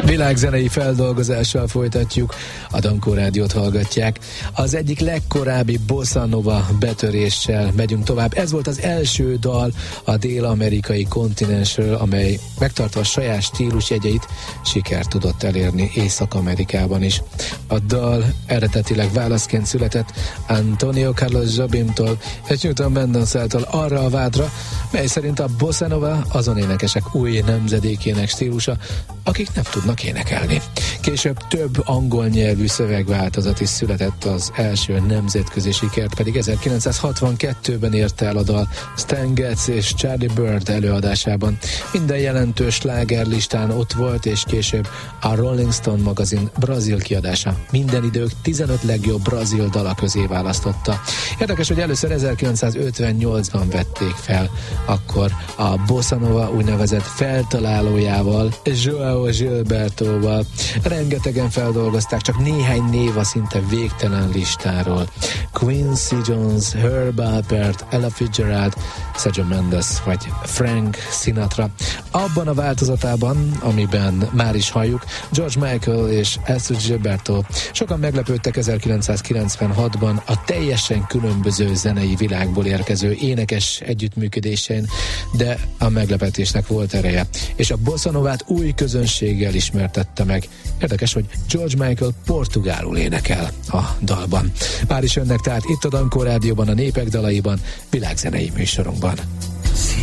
Világzenei feldolgozással folytatjuk, a Dankó Rádiót hallgatják. Az egyik legkorábbi bossa nova betöréssel megyünk tovább. Ez volt az első dal a dél-amerikai kontinensről, amely megtartva a saját stílusjegyeit sikert tudott elérni Észak-Amerikában is. A dal eredetileg válaszként született Antonio Carlos Jobimtól és Newton Mendonce-től arra a vádra, mely szerint a bossa nova azon énekesek új nemzedékének stílusa, akik nem tudnak énekelni. Később több angol nyelvű szövegváltozat is született, az első nemzetközi sikert pedig 1962-ben érte el a dal Stan Getz és Charlie Bird előadásában. Minden jelentős slágerlistán ott volt, és később a Rolling Stone magazin brazil kiadása minden idők 15 legjobb brazil dala közé választotta. Érdekes, hogy először 1958-ban vették fel, akkor a bossa nova úgynevezett feltalálójával, João Gilbertóval. Rengetegen feldolgozták, csak néhány név a szinte végtelen listáról. Quincy Jones, Herb Alpert, Ella Fitzgerald, Sergio Mendes vagy Frank Sinatra. Abban a változatában, amiben már is halljuk, George Michael és Ella Gilberto. Sokan meglepődtek 1996-ban a teljesen különböző zenei világból érkező énekes együttműködésén, de a meglepetésnek volt ereje, és a bossa novát új közönséggel ismertette meg. Érdekes, hogy George Michael portugálul énekel a dalban. Már is önnek tehát itt a Dankó Rádióban, a Népek dalaiban, világzenei műsorunkban.